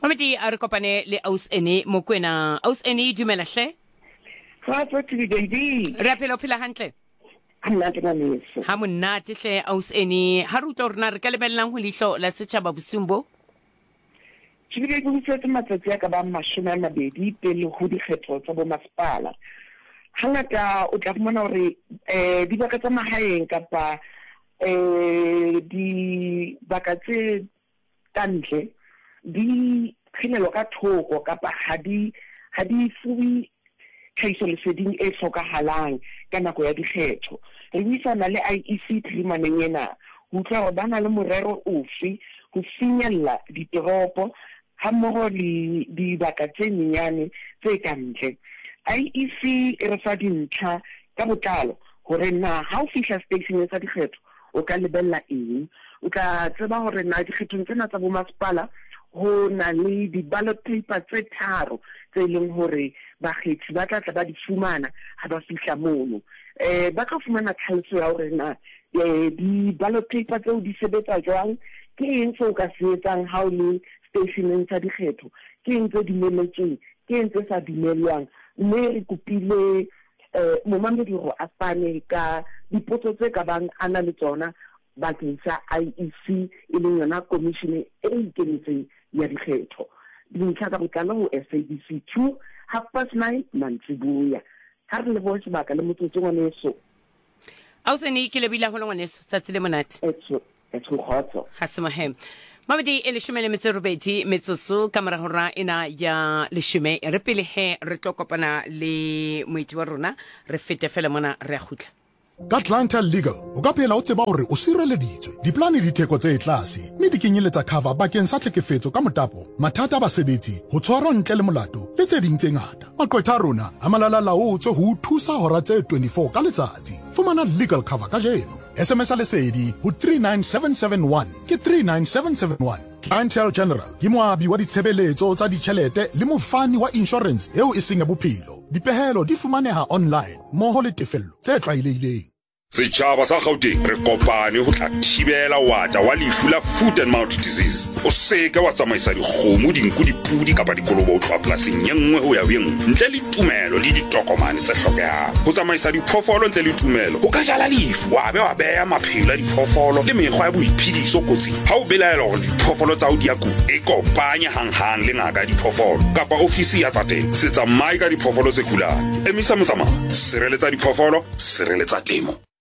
Mamedi a re kopane le Ausene Mokoena. Ausene dumela hle. Ha tswetse baby. Re phela hantle. Ha monate hle Ausene. Ha re utlwa rena re ka lebellang ho lihlo la setjhaba bosumbo. Tshibile go tsetse matsatsi a ka ba 20 pele ho dikgetho tsa bo masepala. Hangata o tla fumana hore di baka tsa mahaeng kapa di baka tse kantle di khinelo ka thoko kapa ha di fuwi tlhahiso leseding e hlokahalang ka nako ya dikgetho. Re buisana le IEC trimaneng ena ho utlwa hore ba na le morero ofe ho finyella ditoropo ha mmoho le dibaka tse nyenyane tse kantle. IEC e re fa dintlha ka botlalo hore na ha o fihla station sa dikgetho o ka lebella eng. O tla tseba hore na dikgethong tsena tsa bo masepala ho na le di-ballot paper tse tharo tse leng hore bakgethi ba tla ba di fumana ha ba fihla mono. Ba ka fumana tlhaloso ya hore na di-ballot paper tseo di sebetsa jwang, ke eng se o ka se etsang ha o le stationeng sa dikgetho, ke eng tse dumeletsweng, ke eng tse sa dumelwang. Mme re kopile momamedi hore a fane ka dipotso tse ka bang a na le tsona bakeng sa IEC e leng yona commission e ikemetseng ya dikgetho. Dintlha ka botlalo ho SABC 2 9:30 mantsibuya. Ha re leboha sebaka le motsotso ngwaneso. Ausene ke lebile ho ngwaneso tsatsi le monate. Etso khotso. Hasemahem. Mamedi e leshome le metso robedi metsotso ka mora hora ena ya leshome re pele he re tlo kopana le moeti wa rona re fete fela mona re a khutla. Ka Clientele Legal o ka phela o tseba hore o sireleditswe diplane ditheko tse tlase mme di kenyeletsa cover bakeng sa tlhekefetso ka motapo mathata a basebetsi ho tshwarwa ntle le molato le tse ding tse ngata. Maqwetha rona a malala-laotswe ho thusa hora tse 24 ka letsatsi. Fumana legal cover ka jeno. SMS lesedi ho 39771 ke 39771. Clientele General ke moabi wa ditshebeletso tsa ditjhelete le mofani wa insurance eo e seng ya bophelo. Dipehelo di fumaneha online moho le tefello tse tlwaelehileng. Setjhaba sa Gauteng re kopane ho tla thibela wata wa lefu la foot and mouth disease. O seka wa tsamaisa dikgomo, dinku, dipudi kapa dikolobo ho tloha polasing e nngwe ho ya ho e nngwe ntle le tumelo le ditokomane tse hlokehang. Ho tsamaisa diphoofolo ntle le tumelo ho ka jala lefu wa beha maphelo a diphoofolo le mekgwa ya boiphediso kotsing. Ha o belaela hore diphoofolo tsa hao di a kula, e kopanye hanghang le ngaka ya diphoofolo kapa ofisi ya tsa temo. Se tsamaye ka diphoofolo tse kulang. Emisa motsamao, sireletsa diphoofolo, sireletsa temo.